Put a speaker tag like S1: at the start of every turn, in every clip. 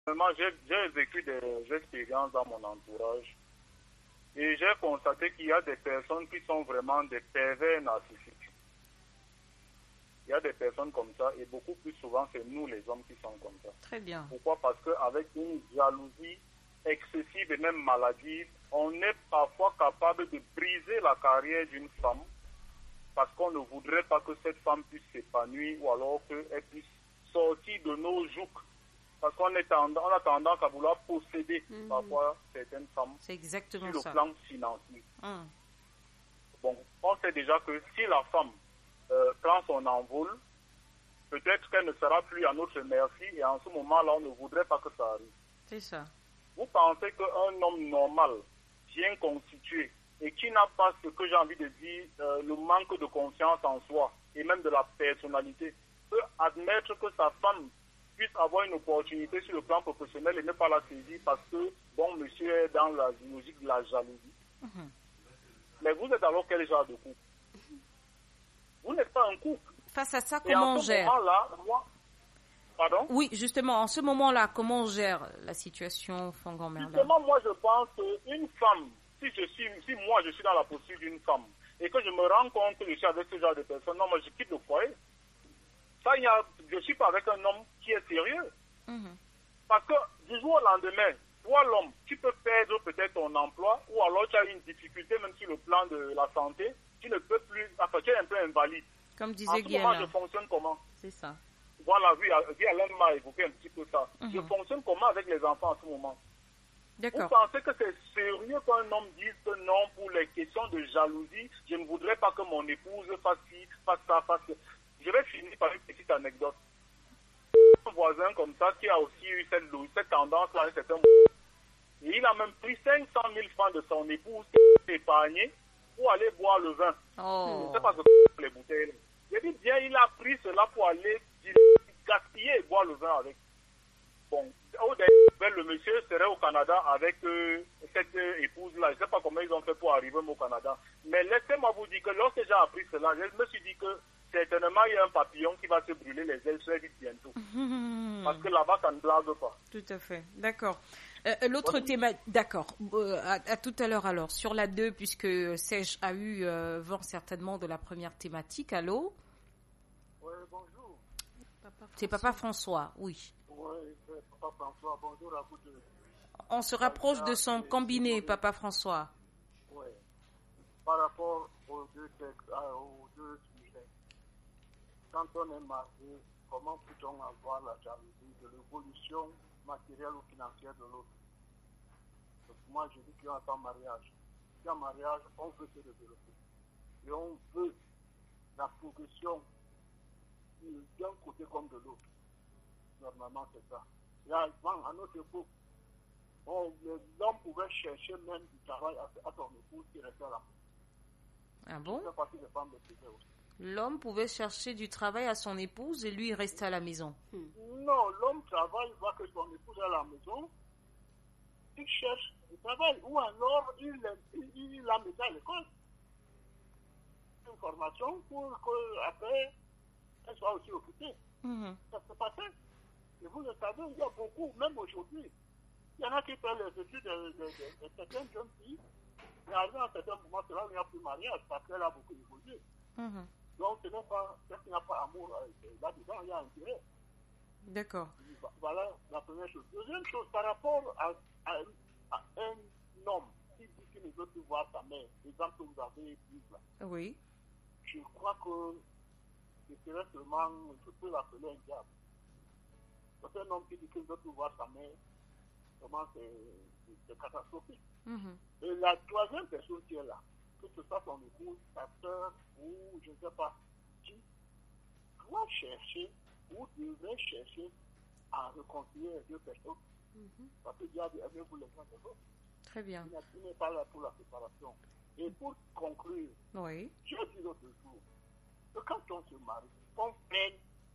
S1: Vraiment, j'ai vécu des expériences dans mon entourage et j'ai constaté qu'il y a des personnes qui sont vraiment des pervers narcissiques. Il y a des personnes comme ça et beaucoup plus souvent, c'est nous les hommes qui sommes comme ça.
S2: Très bien.
S1: Pourquoi? Parce qu'avec une jalousie excessive et même maladive, on est parfois capable de briser la carrière d'une femme parce qu'on ne voudrait pas que cette femme puisse s'épanouir ou alors qu'elle puisse sortir de nos jougs. Parce qu'on a tendance à vouloir posséder parfois certaines femmes
S2: C'est exactement
S1: sur
S2: ça.
S1: le plan financier. Bon, on sait déjà que si la femme prend son envol, peut-être qu'elle ne sera plus à notre merci et en ce moment-là, on ne voudrait pas que ça arrive.
S2: C'est ça.
S1: Vous pensez qu'un homme normal, bien constitué et qui n'a pas ce que j'ai envie de dire, le manque de confiance en soi et même de la personnalité, peut admettre que sa femme puisse avoir une opportunité sur le plan professionnel et ne pas la saisir parce que, bon, monsieur est dans la logique de la jalousie. Mais vous êtes alors quel genre de couple? Vous n'êtes pas un couple.
S2: Face à ça,
S1: Et
S2: comment
S1: en
S2: on
S1: ce
S2: gère?
S1: moment-là, moi... Pardon?
S2: Oui, justement, en ce moment-là, comment on gère la situation, Fangan Merlin?
S1: Justement, moi, je pense qu'une femme, si moi, je suis dans la posture d'une femme et que je me rends compte que je suis avec ce genre de personnes, non, moi, je quitte le foyer. Ça, je ne suis pas avec un homme qui est sérieux. Parce que du jour au lendemain, toi, l'homme, tu peux perdre peut-être ton emploi ou alors tu as une difficulté, même sur le plan de la santé, tu ne peux plus, enfin, tu es un peu invalide.
S2: Comme
S1: En
S2: disait
S1: ce moment,
S2: Guiana.
S1: je fonctionne comment?
S2: C'est ça.
S1: Voilà, oui, Alain m'a évoqué un petit peu ça. Je fonctionne comment avec les enfants en ce moment? Vous
S2: D'accord.
S1: pensez que c'est sérieux qu'un homme dise que non, pour les questions de jalousie, je ne voudrais pas que mon épouse fasse ci, fasse ça, fasse ça. Je vais finir par une petite anecdote. Un voisin comme ça qui a aussi eu cette tendance-là à un certain moment. Et il a même pris 500 000 francs de son épouse épargnée pour aller boire le vin. Je ne sais pas ce que c'est les bouteilles. J'ai dit bien, il a pris cela pour aller gaspiller et boire le vin avec. Bon, au début, le monsieur serait au Canada avec cette épouse-là. Je ne sais pas comment ils ont fait pour arriver au Canada. Mais laissez-moi vous dire que lorsque j'ai appris cela, je me suis dit que certainement il y a un papillon qui va se brûler les ailes très vite bientôt. Parce que là-bas, ça ne blague pas.
S2: Tout à fait. D'accord. L'autre thématique, d'accord. À tout à l'heure alors. Sur la 2, puisque Serge a eu vent certainement de la première thématique. Allô?
S1: Oui, bonjour.
S2: C'est Papa François, oui.
S1: Oui, c'est Papa François. Bonjour à vous deux.
S2: On se rapproche de son combiné, Papa François.
S1: Oui. Par rapport aux deux textes, aux deux sujets, quand on est marié, comment peut-on avoir la jalousie de l'évolution matérielle ou financière de l'autre? Donc, moi, je dis qu'il y a un mariage. Il y a un mariage, on veut se développer. Et on veut la progression d'un côté comme de l'autre. Normalement, c'est ça. Et à notre époque, l'homme pouvait chercher même du travail à son épouse qui restait là.
S2: Ah bon?
S1: C'est parce que les femmes le faisaient aussi.
S2: L'homme pouvait chercher du travail à son épouse et lui restait à la maison.
S1: Non, l'homme travaille, il voit que son épouse est à la maison, il cherche du travail, ou alors il la met à l'école. Une formation pour qu'après, elle soit aussi occupée. Ça se passait. Et vous le savez, il y a beaucoup, même aujourd'hui, il y en a qui font les études de certaines jeunes filles, mais arrivé à un certain moment, c'est là où il n'y a plus de mariage, parce qu'elle a beaucoup évolué. Donc, ce n'est pas, parce qu'il n'y a pas amour là-dedans, il y a intérêt.
S2: D'accord.
S1: Voilà la première chose. Deuxième chose, par rapport à un homme qui dit qu'il ne veut plus voir sa mère, l'exemple que vous avez dit là.
S2: Oui.
S1: Je crois que ce serait seulement, je peux l'appeler un diable. C'est un homme qui dit qu'il ne veut plus voir sa mère, vraiment c'est catastrophique. Et la troisième personne qui est là, que ce soit son épouse, sa soeur ou je ne sais pas qui, doit chercher ou devrait chercher à réconcilier les deux personnes. Parce que Dieu a dit aimez-vous les uns des autres.
S2: Très bien.
S1: Il n'est pas là pour la séparation. Et pour conclure,
S2: Oui.
S1: je dis l'autre jour que quand on se marie, on prenne,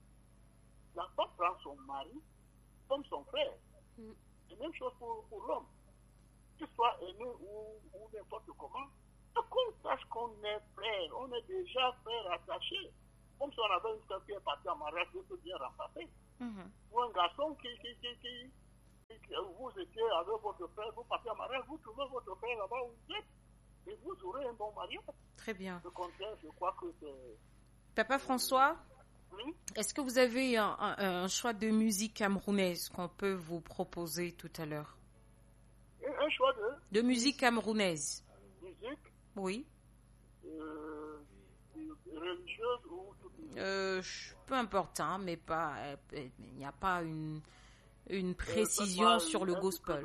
S1: la femme prend son mari comme son frère. Et même chose pour l'homme. Qu'il soit aimé ou n'importe comment, qu'on sache qu'on est frère, on est déjà frère attaché. Comme si on avait une soeur qui est partie en mariage, je peux bien remplacer. Ou un garçon qui vous étiez avec votre père, vous partez en mariage, vous trouvez votre père là-bas où vous êtes, et vous aurez un bon mariage.
S2: Très bien.
S1: Le contraire, je crois que c'est...
S2: Papa François,
S1: Oui.
S2: est-ce que vous avez un choix de musique camerounaise qu'on peut vous proposer tout à l'heure?
S1: Un choix
S2: De musique camerounaise?
S1: musique
S2: Oui.
S1: Religieuse ou toute
S2: Peu importe, hein, mais pas, il n'y a pas une précision sur le gospel.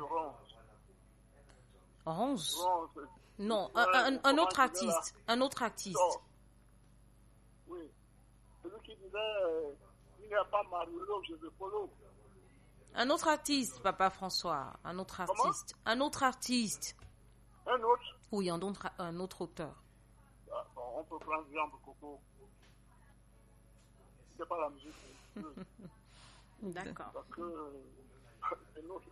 S2: Ronze? Non, un autre artiste. Un autre artiste.
S1: Oui. Celui qui disait, il n'y a pas Mariolo, je veux Polo.
S2: Un autre artiste, Papa François. Un autre artiste. Un autre artiste.
S1: Un autre?
S2: Oui, un autre auteur.
S1: Ah, bon, on peut prendre Jean Coco. C'est pas la musique.
S2: D'accord.
S1: Parce que c'est l'autre.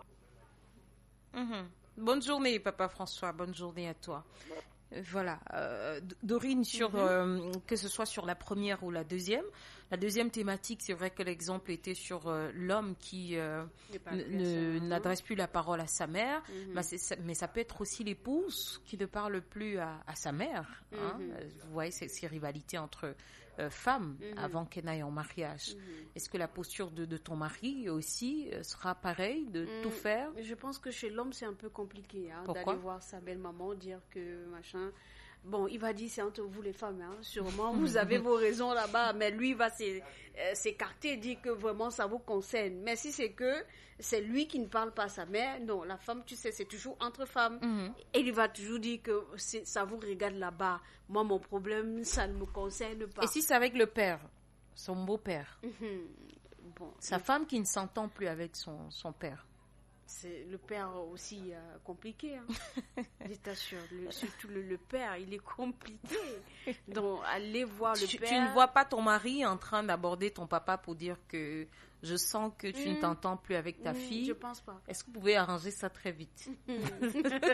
S2: Bonne journée, Papa François. Bonne journée à toi. Voilà. Dorine, que ce soit sur la première ou la deuxième thématique, c'est vrai que l'exemple était sur l'homme qui n'adresse plus la parole à sa mère, mais ça peut être aussi l'épouse qui ne parle plus à sa mère. Hein. Vous voyez ces rivalités entre femmes avant qu'elle n'aille en mariage. Est-ce que la posture de ton mari aussi sera pareille, de tout faire?
S3: Je pense que chez l'homme, c'est un peu compliqué
S2: Pourquoi?
S3: d'aller voir sa belle-maman, dire que machin... Bon, il va dire c'est entre vous les femmes, hein. Sûrement vous avez vos raisons là-bas, mais lui va s'écarter et dire que vraiment ça vous concerne. Mais si c'est que c'est lui qui ne parle pas à sa mère, non, la femme, tu sais, c'est toujours entre femmes. Et il va toujours dire que ça vous regarde là-bas. Moi, mon problème, ça ne me concerne pas.
S2: Et si c'est avec le père, son beau-père,
S3: bon,
S2: sa femme qui ne s'entend plus avec son père?
S3: C'est le père aussi compliqué, hein. Je t'assure, surtout le père, il est compliqué. Donc, aller voir le père...
S2: Tu ne vois pas ton mari en train d'aborder ton papa pour dire que je sens que tu ne t'entends plus avec ta fille.
S3: Je pense pas.
S2: Est-ce que vous pouvez arranger ça très vite?
S3: Je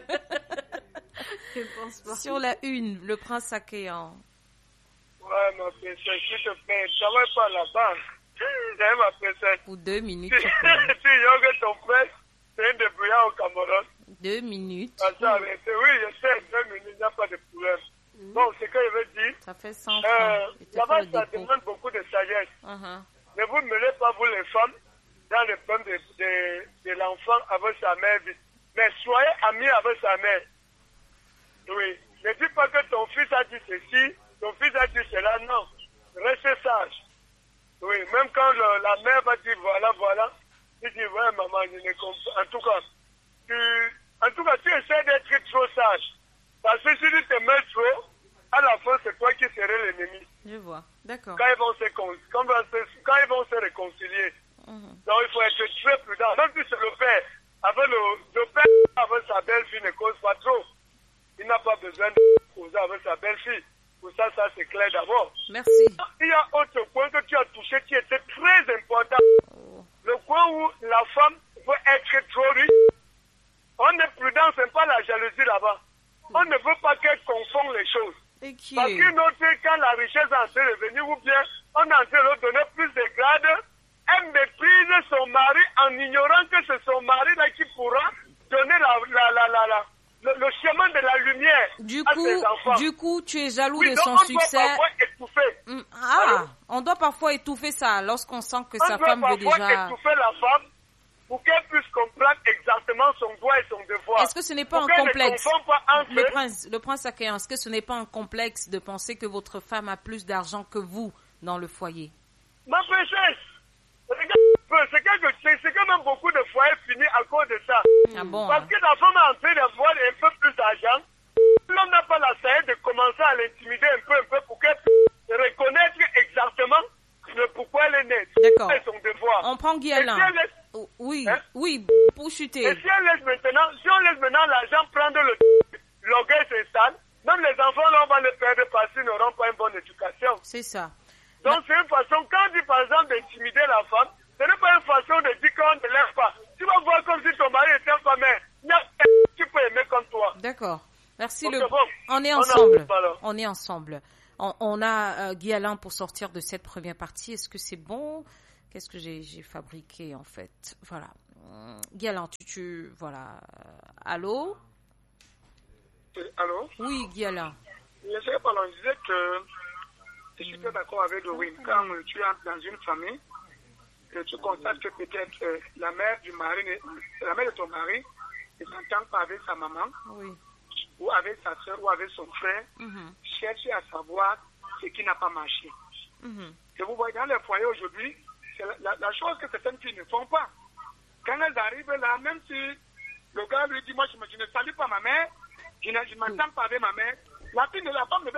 S3: pense pas.
S2: Sur la une, le prince Akéan.
S1: Ouais, ma princesse, s'il te plaît, ne travaille pas là-bas. C'est ma princesse.
S2: Pour 2 minutes.
S1: Tu yogues ton frère. C'est un débrouillard au Cameroun.
S2: 2 minutes.
S1: Oui, je sais, 2 minutes, il n'y a pas de problème. Bon, ce que je veux dire,
S2: Ça fait 100 francs.
S1: là-bas, ça demande beaucoup de sagesse. Ne vous mêlez pas, vous les femmes, dans le problème de l'enfant avec sa mère. Mais soyez amis avec sa mère. Oui. Ne dis pas que ton fils a dit ceci, ton fils a dit cela. Non. Restez sage. Oui, même quand la mère va dire voilà, tu dis ouais maman, je ne comprends. En tout cas, tu essaies d'être trop sage. Parce que si tu te mets trop, à la fin c'est toi qui serais l'ennemi.
S2: Je vois, d'accord.
S1: Quand ils vont se réconcilier. Donc il faut être très prudent. Même si c'est le père, avec le père avec sa belle-fille ne cause pas trop. Il n'a pas besoin de causer avec sa belle-fille. Pour ça c'est clair d'abord.
S2: Merci.
S1: Il y a autre point que tu as touché qui était très important. Le point où la femme peut être trop riche. On est prudent, c'est pas la jalousie là-bas. On ne veut pas qu'elle confonde les choses. Parce qu'une autre, quand la richesse est en train de venir, ou bien on est en train de donner plus de grades, elle méprise son mari en ignorant que c'est son mari là qui pourra donner le chemin de la lumière à ses enfants.
S2: Du coup, tu es jaloux de
S1: donc
S2: son succès.
S1: On doit parfois étouffer.
S2: On doit parfois étouffer ça lorsqu'on sent que sa femme veut déjà...
S1: On doit parfois étouffer la femme pour qu'elle puisse comprendre exactement son droit et son devoir.
S2: Est-ce que ce n'est pas un complexe, le prince Akéan, est-ce que ce n'est pas un complexe de penser que votre femme a plus d'argent que vous dans le foyer?
S1: Ma princesse, regarde, c'est quand même beaucoup de foyers finis à cause de ça.
S2: Ah bon,
S1: parce que la femme est en train d'avoir un peu plus d'argent. L'homme n'a pas la sagesse de commencer à l'intimider un peu pour qu'elle puisse reconnaître exactement pourquoi elle est née.
S2: D'accord.
S1: C'est son devoir.
S2: On prend Guy Alain. Oui,
S1: hein?
S2: Oui, pour chuter.
S1: Et si on laisse maintenant l'argent prendre l'orgueil s'installe, même les enfants là, on va les perdre parce qu'ils n'auront pas une bonne éducation.
S2: C'est ça.
S1: Donc c'est une façon, quand on dit par exemple d'intimider la femme, ce n'est pas une façon de dire qu'on ne l'aime pas. Tu vas voir comme si ton mari était pas mère. Tu peux aimer comme toi.
S2: D'accord. Merci.
S1: Okay,
S2: on est ensemble. On est ensemble. On a Guy Alain pour sortir de cette première partie. Est-ce que c'est bon? Qu'est-ce que j'ai fabriqué en fait? Voilà. Guialan, voilà. Allô?
S4: Allô?
S2: Oui, Guialan.
S4: Je disais que je suis pas d'accord avec Dorine. Quand tu entres dans une famille, que tu constates que peut-être la mère de ton mari ne s'entend pas avec sa maman,
S2: oui,
S4: ou avec sa soeur, ou avec son frère, cherche à savoir ce qui n'a pas marché. Que vous voyez dans les foyers aujourd'hui, c'est la chose que certaines filles ne font pas. Quand elles arrivent là, même si le gars lui dit, moi je ne salue pas ma mère, je ne m'entends pas avec ma mère, la femme ne